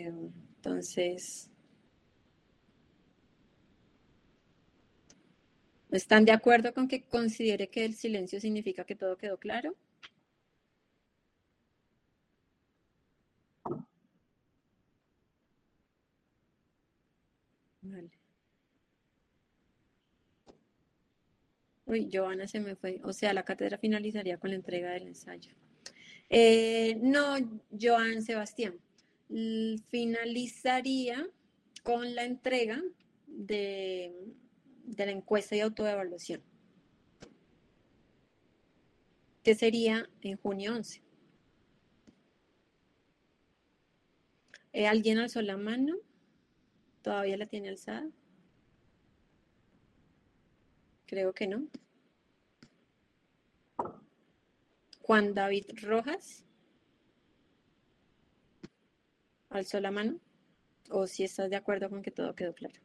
Entonces, ¿están de acuerdo con que considere que el silencio significa que todo quedó claro? Vale. Uy, Joana se me fue. O sea, la cátedra finalizaría con la entrega del ensayo. No, Joan Sebastián. Finalizaría con la entrega de la encuesta y autoevaluación, que sería en junio 11. ¿Alguien alzó la mano? ¿Todavía la tiene alzada? Creo que no. Juan David Rojas, ¿alzó la mano? ¿O si estás de acuerdo con que todo quedó claro?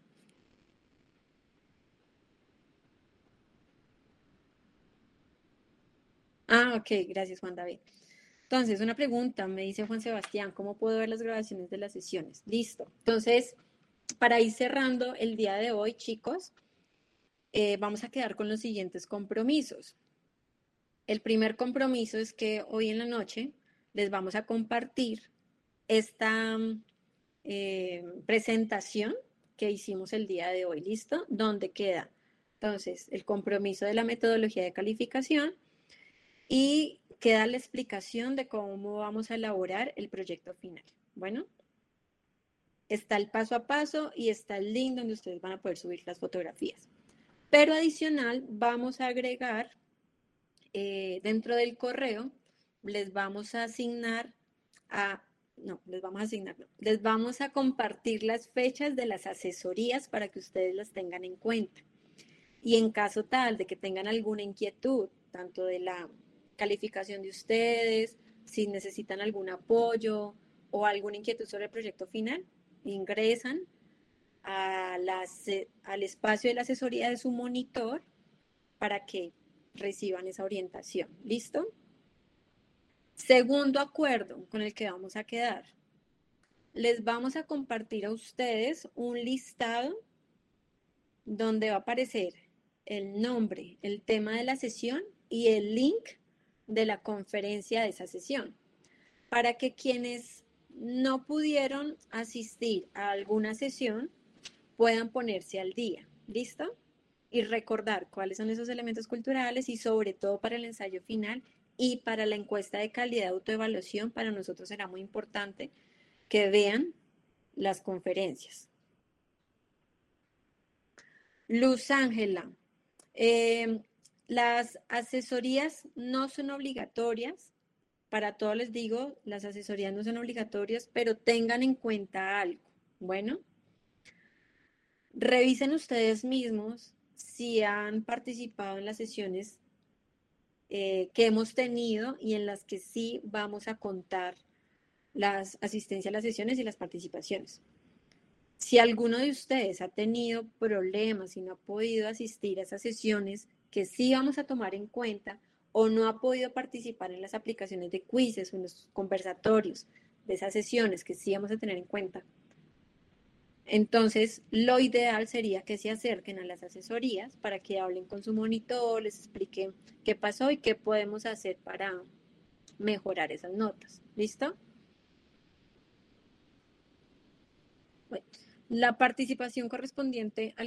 Ah, ok, gracias Juan David. Entonces, una pregunta, me dice Juan Sebastián, ¿cómo puedo ver las grabaciones de las sesiones? Listo. Entonces, para ir cerrando el día de hoy, chicos, vamos a quedar con los siguientes compromisos. El primer compromiso es que hoy en la noche les vamos a compartir esta presentación que hicimos el día de hoy, ¿listo? ¿Dónde queda? Entonces, el compromiso de la metodología de calificación y queda la explicación de cómo vamos a elaborar el proyecto final. Bueno, está el paso a paso y está el link donde ustedes van a poder subir las fotografías. Pero adicional, vamos a agregar dentro del correo, les vamos a asignar les vamos a compartir las fechas de las asesorías para que ustedes las tengan en cuenta. Y en caso tal de que tengan alguna inquietud, tanto de la calificación de ustedes, si necesitan algún apoyo o alguna inquietud sobre el proyecto final, ingresan al espacio de la asesoría de su monitor para que reciban esa orientación. ¿Listo? Segundo acuerdo con el que vamos a quedar. Les vamos a compartir a ustedes un listado donde va a aparecer el nombre, el tema de la sesión y el link de la conferencia de esa sesión, para que quienes no pudieron asistir a alguna sesión puedan ponerse al día. ¿Listo? Y recordar cuáles son esos elementos culturales y sobre todo para el ensayo final y para la encuesta de calidad de autoevaluación, para nosotros será muy importante que vean las conferencias. Luz Ángela, las asesorías no son obligatorias. Para todos les digo, las asesorías no son obligatorias, pero tengan en cuenta algo. Bueno, revisen ustedes mismos si han participado en las sesiones que hemos tenido y en las que sí vamos a contar las asistencias a las sesiones y las participaciones. Si alguno de ustedes ha tenido problemas y no ha podido asistir a esas sesiones que sí vamos a tomar en cuenta o no ha podido participar en las aplicaciones de quizzes o en los conversatorios de esas sesiones que sí vamos a tener en cuenta, entonces lo ideal sería que se acerquen a las asesorías para que hablen con su monitor, les expliquen qué pasó y qué podemos hacer para mejorar esas notas. ¿Listo? Bueno, la participación correspondiente al